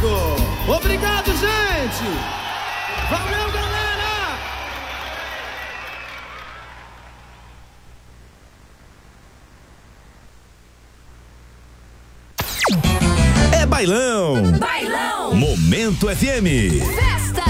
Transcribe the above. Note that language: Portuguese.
conosco. Obrigado, gente. Valeu, galera. É bailão. Bailão. Momento FM. Festa.